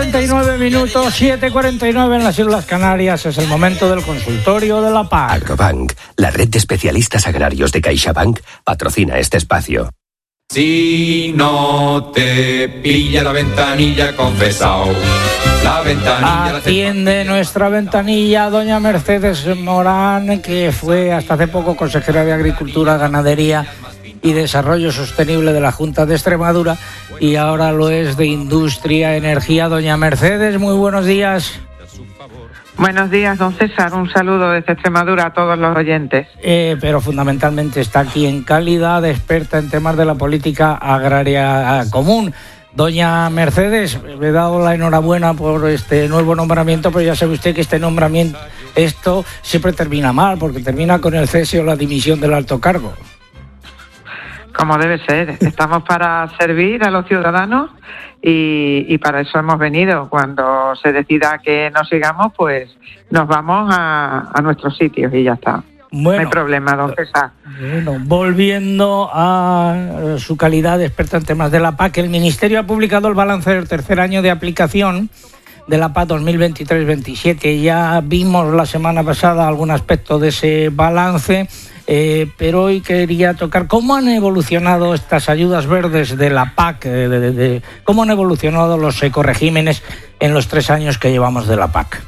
7:49, 7:49 en las Islas Canarias. Es el momento del consultorio de la PAC. Agrobank, la red de especialistas agrarios de CaixaBank, patrocina este espacio. Si no te pilla la ventanilla, confesao. La ventanilla. Atiende nuestra ventanilla doña Mercedes Morán, que fue hasta hace poco consejera de Agricultura, Ganadería y Desarrollo Sostenible de la Junta de Extremadura y ahora lo es de Industria, Energía. Doña Mercedes, muy buenos días. Buenos días, don César. Un saludo desde Extremadura a todos los oyentes. Pero fundamentalmente está aquí en calidad de experta en temas de la política agraria común. Doña Mercedes, le he dado la enhorabuena por este nuevo nombramiento, pero ya sabe usted que este nombramiento, esto siempre termina mal, porque termina con el cese o la dimisión del alto cargo. Como debe ser. Estamos para servir a los ciudadanos y para eso hemos venido. Cuando se decida que no sigamos, pues nos vamos a nuestros sitios y ya está. Bueno, no hay problema, don César. Bueno, volviendo a su calidad de experta en temas de la PAC, el Ministerio ha publicado el balance del tercer año de aplicación de la PAC 2023-27. Ya vimos la semana pasada algún aspecto de ese balance, pero hoy quería tocar cómo han evolucionado estas ayudas verdes de la PAC, cómo han evolucionado los ecoregímenes en los 3 años que llevamos de la PAC.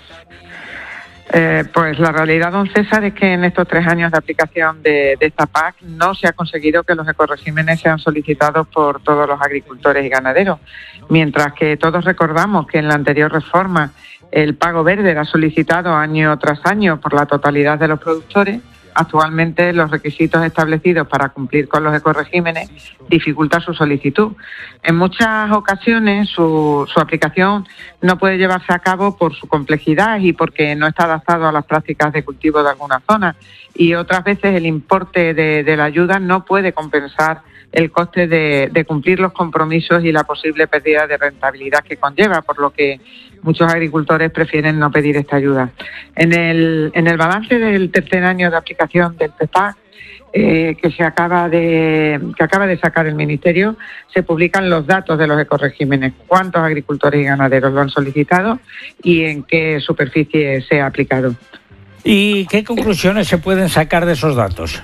Pues la realidad, don César, es que en estos 3 años de aplicación de esta PAC no se ha conseguido que los ecoregímenes sean solicitados por todos los agricultores y ganaderos. Mientras que todos recordamos que en la anterior reforma el pago verde era solicitado año tras año por la totalidad de los productores, actualmente los requisitos establecidos para cumplir con los ecoregímenes dificultan su solicitud. En muchas ocasiones su aplicación no puede llevarse a cabo por su complejidad y porque no está adaptado a las prácticas de cultivo de alguna zona, y otras veces el importe de la ayuda no puede compensar el coste de cumplir los compromisos y la posible pérdida de rentabilidad que conlleva, por lo que muchos agricultores prefieren no pedir esta ayuda. En el balance del tercer año de aplicación del PEPAC, que acaba de sacar el Ministerio, se publican los datos de los ecoregímenes, cuántos agricultores y ganaderos lo han solicitado y en qué superficie se ha aplicado. ¿Y qué conclusiones se pueden sacar de esos datos?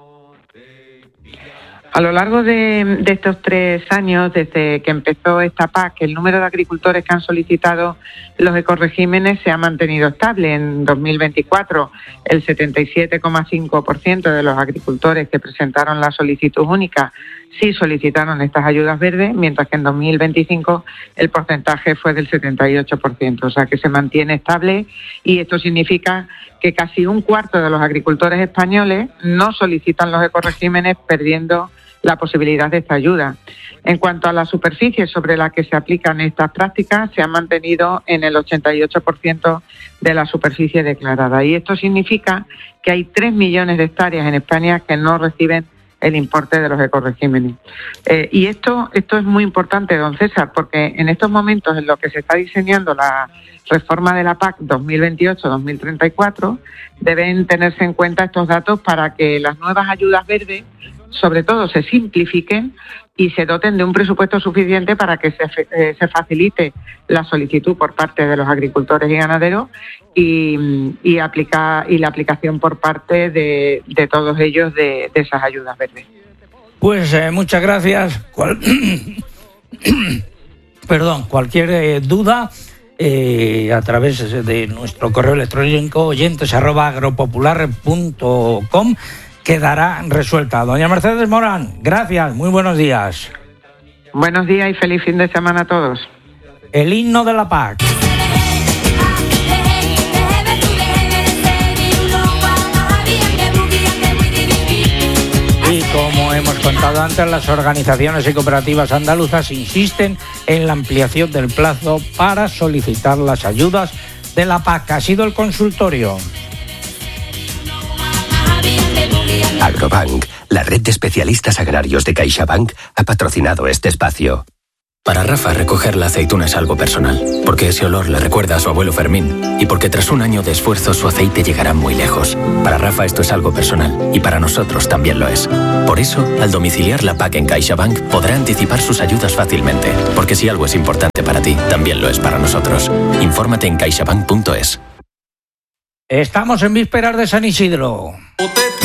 A lo largo de estos 3 años, desde que empezó esta PAC, el número de agricultores que han solicitado los ecoregímenes se ha mantenido estable. En 2024, el 77,5% de los agricultores que presentaron la solicitud única sí solicitaron estas ayudas verdes, mientras que en 2025 el porcentaje fue del 78%, o sea que se mantiene estable, y esto significa que casi un cuarto de los agricultores españoles no solicitan los ecoregímenes, perdiendo la posibilidad de esta ayuda. En cuanto a la superficie sobre la que se aplican estas prácticas, se han mantenido en el 88% de la superficie declarada, y esto significa que hay 3 millones de hectáreas en España que no reciben el importe de los ecoregímenes. Y esto es muy importante, don César, porque en estos momentos en los que se está diseñando la reforma de la PAC 2028-2034, deben tenerse en cuenta estos datos para que las nuevas ayudas verdes, sobre todo, se simplifiquen y se doten de un presupuesto suficiente para que se facilite la solicitud por parte de los agricultores y ganaderos y la aplicación por parte de todos ellos de esas ayudas verdes. Pues muchas gracias. Cualquier duda a través de nuestro correo electrónico oyentes@agropopular.com quedará resuelta. Doña Mercedes Morán, gracias, muy buenos días. Buenos días y feliz fin de semana a todos. El himno de la PAC. Y como hemos contado antes, las organizaciones y cooperativas andaluzas insisten en la ampliación del plazo para solicitar las ayudas de la PAC. Ha sido el consultorio. Agrobank, la red de especialistas agrarios de CaixaBank, ha patrocinado este espacio. Para Rafa, recoger la aceituna es algo personal, porque ese olor le recuerda a su abuelo Fermín y porque tras un año de esfuerzo su aceite llegará muy lejos. Para Rafa esto es algo personal y para nosotros también lo es. Por eso, al domiciliar la PAC en CaixaBank, podrá anticipar sus ayudas fácilmente, porque si algo es importante para ti, también lo es para nosotros. Infórmate en caixabank.es. Estamos en vísperas de San Isidro.